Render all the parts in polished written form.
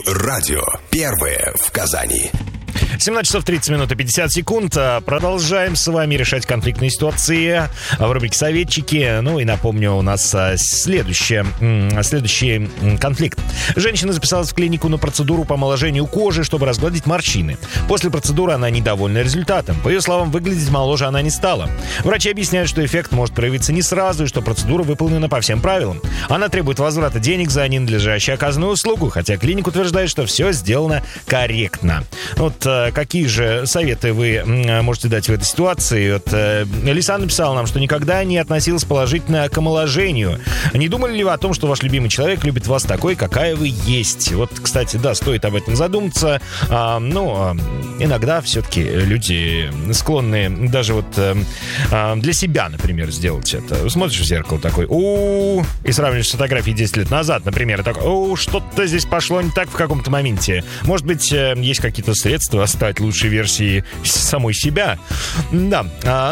Радио первое в Казани. 17 часов 30 минут и 50 секунд. Продолжаем с вами решать конфликтные ситуации в рубрике «Советчики». Ну и напомню, у нас следующий конфликт. Женщина записалась в клинику на процедуру по омоложению кожи, чтобы разгладить морщины. После процедуры она недовольна результатом. По ее словам, выглядеть моложе она не стала. Врачи объясняют, что эффект может проявиться не сразу и что процедура выполнена по всем правилам. Она требует возврата денег за ненадлежащую оказанную услугу, хотя клиник утверждает, что все сделано корректно. Вот какие же советы вы можете дать в этой ситуации? Вот, Лиса написала нам, что никогда не относилась положительно к омоложению. Не думали ли вы о том, что ваш любимый человек любит вас такой, какая вы есть? Вот, кстати, да, стоит об этом задуматься. Иногда все-таки люди склонны даже вот для себя, например, сделать это. Смотришь в зеркало такой, и сравниваешь с фотографией 10 лет назад, например, и такой, что-то здесь пошло не так в каком-то моменте. Может быть, есть какие-то средства стать лучшей версией самой себя. Да.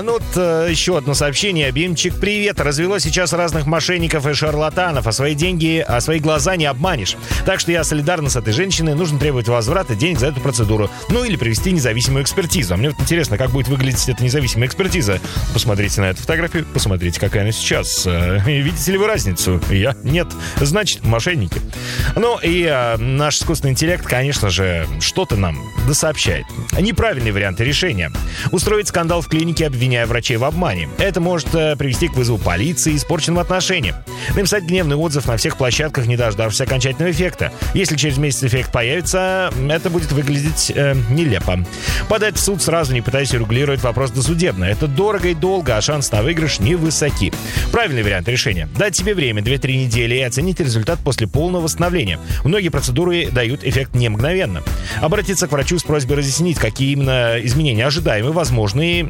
Еще одно сообщение. Бимчик, привет. Развелось сейчас разных мошенников и шарлатанов. А свои глаза не обманешь. Так что я солидарна с этой женщиной. Нужно требовать возврата денег за эту процедуру. Ну или провести независимую экспертизу. А мне вот интересно, как будет выглядеть эта независимая экспертиза. Посмотрите на эту фотографию. Посмотрите, какая она сейчас. Видите ли вы разницу? Я? Нет. Значит, мошенники. Ну и наш искусственный интеллект, конечно же, что-то нам досообщает. Неправильные варианты решения. Устроить скандал в клинике, обвиняя врачей в обмане. Это может привести к вызову полиции и испорченным отношениям. Написать гневный отзыв на всех площадках, не дождавшись окончательного эффекта. Если через месяц эффект появится, это будет выглядеть нелепо. Подать в суд сразу, не пытаясь регулировать вопрос досудебно. Это дорого и долго, а шанс на выигрыш невысоки. Правильный вариант решения. Дать себе время 2-3 недели и оценить результат после полного восстановления. Многие процедуры дают эффект не мгновенно. Обратиться к врачу с просьбой разъяснить, какие именно изменения ожидаемы, возможны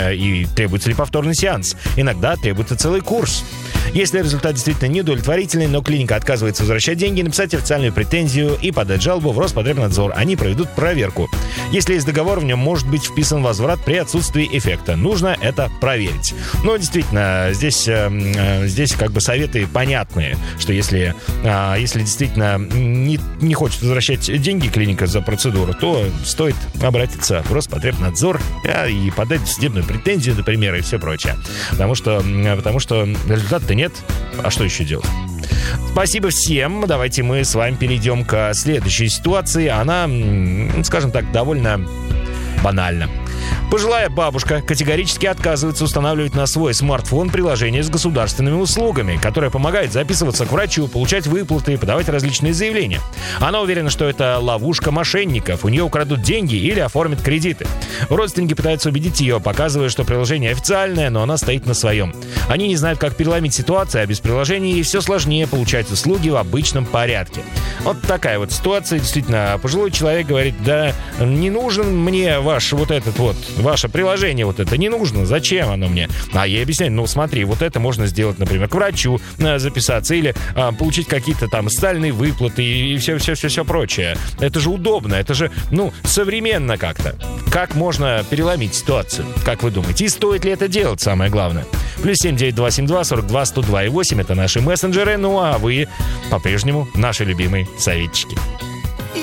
и требуется ли повторный сеанс. Иногда требуется целый курс. Если результат действительно неудовлетворительный, но клиника отказывается возвращать деньги, написать официальную претензию и подать жалобу в Роспотребнадзор. Они проведут проверку. Если есть договор, в нем может быть вписан возврат при отсутствии эффекта. Нужно это проверить. Но действительно, здесь как бы советы понятные, что если действительно не хочет возвращать деньги клиника за процедуру, то стоит обратиться в Роспотребнадзор и подать судебную претензию, например, и все прочее. Потому что результата-то нет. А что еще делать? Спасибо всем. Давайте мы с вами перейдем к следующей ситуации. Она, скажем так, довольно банальна. Пожилая бабушка категорически отказывается устанавливать на свой смартфон приложение с государственными услугами, которое помогает записываться к врачу, получать выплаты и подавать различные заявления. Она уверена, что это ловушка мошенников, у нее украдут деньги или оформят кредиты. Родственники пытаются убедить ее, показывая, что приложение официальное, но она стоит на своем. Они не знают, как переломить ситуацию, а без приложения ей все сложнее получать услуги в обычном порядке. Вот такая вот ситуация. Действительно, пожилой человек говорит, да, не нужен мне ваше приложение вот это не нужно, зачем оно мне? А я объясняю, смотри, вот это можно сделать, например, к врачу записаться или получить какие-то там социальные выплаты и все прочее. Это же удобно, это же, современно как-то. Как можно переломить ситуацию? Как вы думаете? И стоит ли это делать, самое главное? +7 9272 42 102 8 это наши мессенджеры, а вы по-прежнему наши любимые советчики.